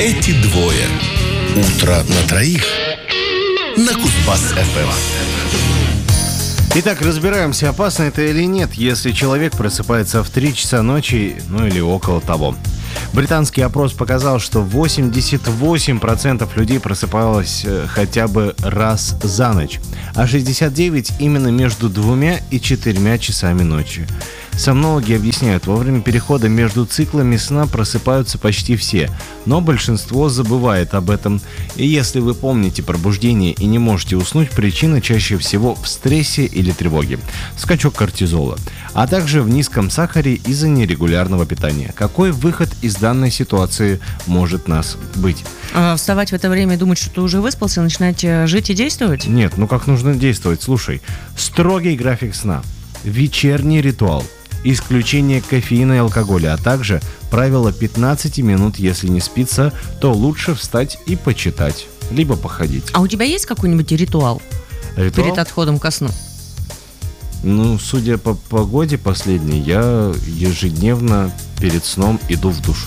эти двое. Утро на троих на Кузбасс-ФМ. Итак, разбираемся, опасно это или нет, если человек просыпается в 3 часа ночи, или около того. Британский опрос показал, что 88% людей просыпалось хотя бы раз за ночь, а 69% именно между 2 и 4 часами ночи. Сомнологи объясняют, во время перехода между циклами сна просыпаются почти все, но большинство забывает об этом. И если вы помните пробуждение и не можете уснуть, причина чаще всего в стрессе или тревоге, скачок кортизола, а также в низком сахаре из-за нерегулярного питания. Какой выход из данной ситуации может нас быть? Вставать в это время и думать, что ты уже выспался, начинать жить и действовать? Нет, как нужно действовать? Слушай, строгий график сна, вечерний ритуал, исключение кофеина и алкоголя, а также правило 15 минут, если не спится, то лучше встать и почитать, либо походить. А у тебя есть какой-нибудь ритуал? Перед отходом ко сну? Судя по погоде последней, я ежедневно перед сном иду в душ.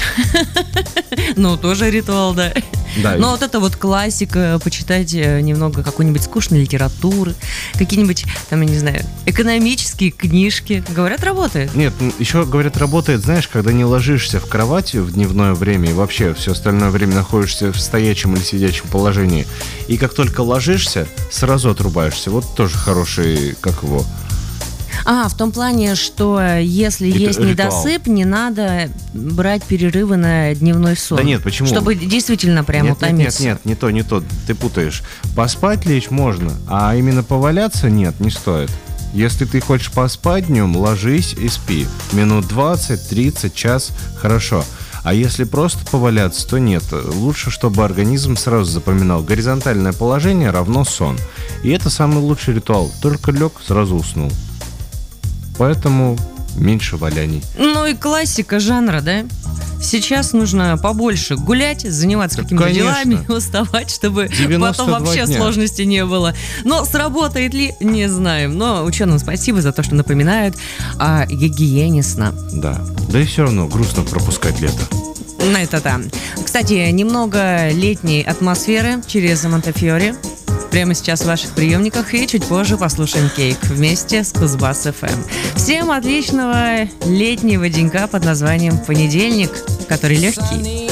Тоже ритуал, да. Да. Но вот это вот классика, почитать немного какой-нибудь скучной литературы, какие-нибудь, там, я не знаю, экономические книжки. Говорят, работает. Нет, еще, говорят, работает, знаешь, когда не ложишься в кровать в дневное время и вообще все остальное время находишься в стоячем или сидячем положении. И как только ложишься, сразу отрубаешься. Вот тоже хороший, в том плане, что если есть недосып, не надо брать перерывы на дневной сон. Да нет, почему? Чтобы действительно прям утомиться. Нет, не то, ты путаешь. Поспать лечь можно, а именно поваляться не стоит. Если ты хочешь поспать днем, ложись и спи. Минут 20, 30, час, хорошо. А если просто поваляться, то нет. Лучше, чтобы организм сразу запоминал: горизонтальное положение равно сон. И это самый лучший ритуал. Только лег, сразу уснул. Поэтому меньше валяний. И классика жанра, да? Сейчас нужно побольше гулять, заниматься какими-то делами, уставать, чтобы потом вообще сложности не было. Но сработает ли, не знаем. Но ученым спасибо за то, что напоминают о гигиене сна. Да и все равно грустно пропускать лето. Это да. Кстати, немного летней атмосферы через Монтефьоре прямо сейчас в ваших приемниках, и чуть позже послушаем Кейк вместе с Кузбасс-ФМ. Всем отличного летнего денька под названием понедельник, который легкий.